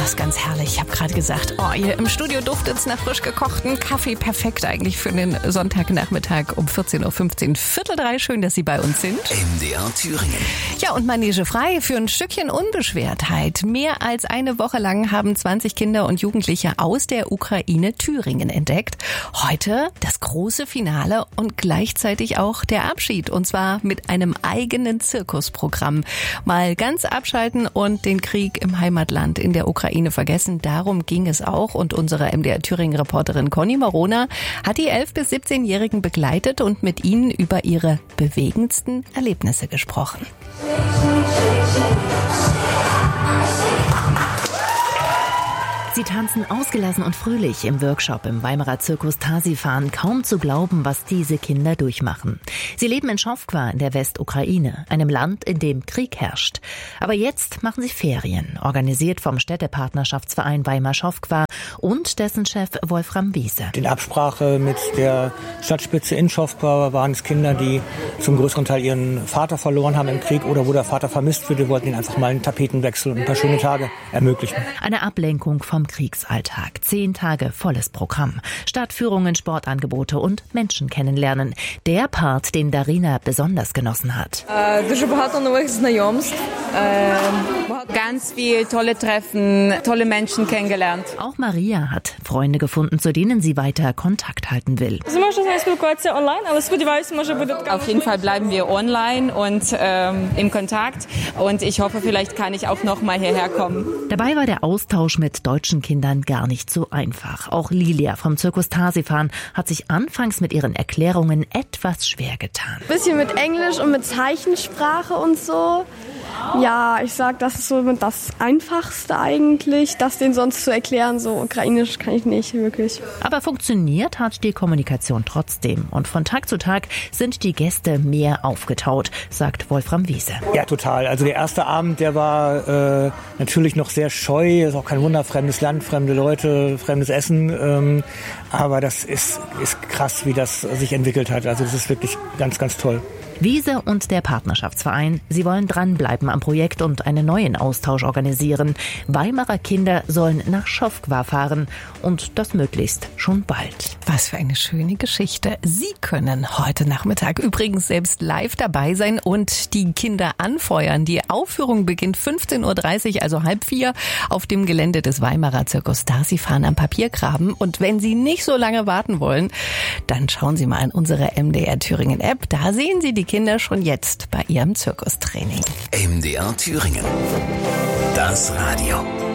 ist ganz herrlich. Ich habe gerade gesagt, hier im Studio duftet es nach frisch gekochten Kaffee. Perfekt eigentlich für den Sonntagnachmittag um 14.15 Uhr. 14:45. Schön, dass Sie bei uns sind. MDR Thüringen. Ja, und Manege frei für ein Stückchen Unbeschwertheit. Mehr als eine Woche lang haben 20 Kinder und Jugendliche aus der Ukraine Thüringen entdeckt. Heute das große Finale und gleichzeitig auch der Abschied. Und zwar mit einem eigenen Zirkusprogramm. Mal ganz abschalten und den Krieg im Heimatland in der Ukraine vergessen. Darum ging es auch. Und unsere MDR Thüringen-Reporterin Conny Marona hat die 11- bis 17-Jährigen begleitet und mit ihnen über ihre bewegendsten Erlebnisse gesprochen. Sie tanzen ausgelassen und fröhlich im Workshop im Weimarer Zirkus Tasifahren. Kaum zu glauben, was diese Kinder durchmachen. Sie leben in Schofqua in der Westukraine, einem Land, in dem Krieg herrscht. Aber jetzt machen sie Ferien, organisiert vom Städtepartnerschaftsverein Weimar-Schofqua und dessen Chef Wolfram Wiese. In Absprache mit der Stadtspitze in Schofqua waren es Kinder, die zum größeren Teil ihren Vater verloren haben im Krieg oder wo der Vater vermisst wird. Wir wollten ihnen einfach mal einen Tapetenwechsel und ein paar schöne Tage ermöglichen. Eine Ablenkung vom Kriegsalltag. 10 Tage volles Programm. Stadtführungen, Sportangebote und Menschen kennenlernen. Der Part, den Darina besonders genossen hat. Ganz viel tolle Treffen, tolle Menschen kennengelernt. Auch Maria hat Freunde gefunden, zu denen sie weiter Kontakt halten will. Auf jeden Fall bleiben wir online und im Kontakt. Und ich hoffe, vielleicht kann ich auch noch mal hierher kommen. Dabei war der Austausch mit deutschen Kindern gar nicht so einfach. Auch Lilia vom Zirkus Tasifahren hat sich anfangs mit ihren Erklärungen etwas schwer getan. Ein bisschen mit Englisch und mit Zeichensprache und so. Ja, ich sag, das ist so das Einfachste eigentlich, das denen sonst zu erklären. So Ukrainisch kann ich nicht wirklich. Aber funktioniert hat die Kommunikation trotzdem. Und von Tag zu Tag sind die Gäste mehr aufgetaut, sagt Wolfram Wiese. Ja, total. Also der erste Abend, der war natürlich noch sehr scheu. Ist auch kein Wunder, fremdes Land, fremde Leute, fremdes Essen. Aber das ist krass, wie das sich entwickelt hat. Also das ist wirklich ganz, ganz toll. Wiese und der Partnerschaftsverein, sie wollen dranbleiben am Projekt und einen neuen Austausch organisieren. Weimarer Kinder sollen nach Schofqua fahren und das möglichst schon bald. Was für eine schöne Geschichte. Sie können heute Nachmittag übrigens selbst live dabei sein und die Kinder anfeuern. Die Aufführung beginnt 15:30 Uhr, also 3:30 auf dem Gelände des Weimarer Zirkus Tasifahren am Papiergraben. Und wenn Sie nicht so lange warten wollen, dann schauen Sie mal in unsere MDR Thüringen App. Da sehen Sie die Kinder schon jetzt bei ihrem Zirkustraining. MDR Thüringen. Das Radio.